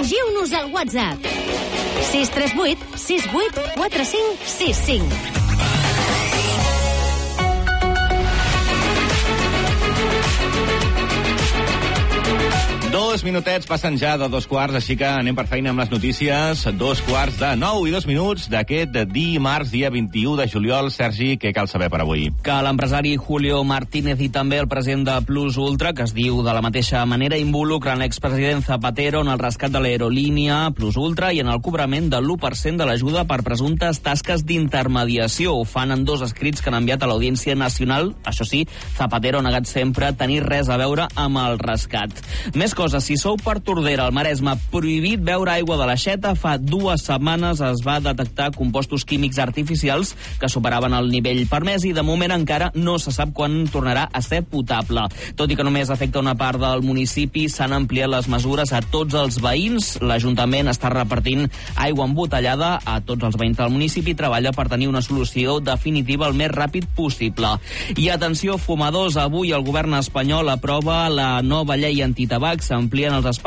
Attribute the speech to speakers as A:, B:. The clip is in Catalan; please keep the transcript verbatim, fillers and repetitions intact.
A: Afegiu-nos al WhatsApp. sis tres vuit sis vuit quatre cinc sis cinc.
B: Dos minutets passen ja de dos quarts, així que anem per feina amb les notícies. Dos quarts de nou i dos minuts d'aquest dimarts, dia vint-i-u de juliol. Sergi, què cal saber per avui?
C: Que l'empresari Julio Martínez i també el president de Plus Ultra, que es diu de la mateixa manera, involucren l'expresident Zapatero en el rescat de l'aerolínia Plus Ultra i en el cobrament del l'u per cent de l'ajuda per presumptes tasques d'intermediació. Ho fan en dos escrits que han enviat a l'Audiència Nacional. Això sí, Zapatero ha negat sempre tenir res a veure amb el rescat. Més coses, si sou per Tordera, al Maresme, prohibit beure aigua de l'aixeta. Fa dues setmanes es va detectar compostos químics artificials que superaven el nivell permès i de moment encara no se sap quan tornarà a ser potable. Tot i que només afecta una part del municipi, s'han ampliat les mesures a tots els veïns. L'Ajuntament està repartint aigua embotellada a tots els veïns del municipi i treballa per tenir una solució definitiva el més ràpid possible. I atenció, fumadors, avui el govern espanyol aprova la nova llei antitabac. S'amplien els espais